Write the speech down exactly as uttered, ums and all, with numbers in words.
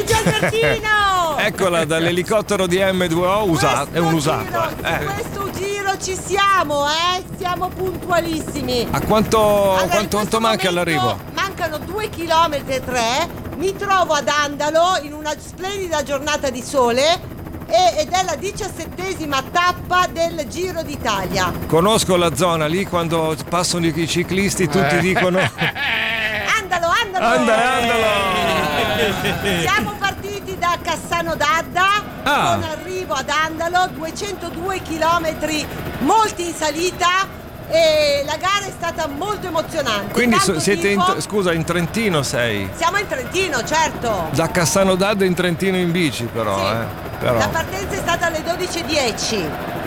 Luigi Albertino! Eccola dall'elicottero di M due O, usato, è un usato. Giro, eh. Su questo giro ci siamo, eh? Siamo puntualissimi. A quanto, Allora, quanto, quanto manca all'arrivo? Mancano due chilometri e tre. Mi trovo ad Andalo in una splendida giornata di sole e- ed è la diciassettesima tappa del Giro d'Italia. Conosco la zona lì, quando passano i ciclisti tutti Eh. dicono Andalo, Andalo! andalo, andalo! Siamo partiti da Cassano d'Adda Ah. con arrivo ad Andalo, duecentodue chilometri, molti in salita e la gara è stata molto emozionante. Quindi so- Tanto siete in, tifo. scusa, in Trentino sei? Siamo in Trentino, certo. Da Cassano d'Adda in Trentino in bici però, Sì. eh. Però. La partenza è stata alle dodici e dieci.